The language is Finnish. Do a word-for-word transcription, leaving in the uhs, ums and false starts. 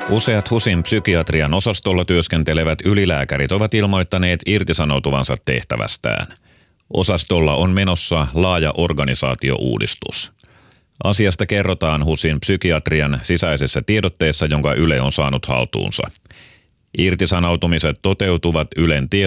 Useat HUSin psykiatrian osastolla työskentelevät ylilääkärit ovat ilmoittaneet irtisanoutuvansa tehtävästään. Osastolla on menossa laaja organisaatiouudistus. Asiasta kerrotaan HUSin psykiatrian sisäisessä tiedotteessa, jonka Yle on saanut haltuunsa. Irtisanoutumiset toteutuvat Ylen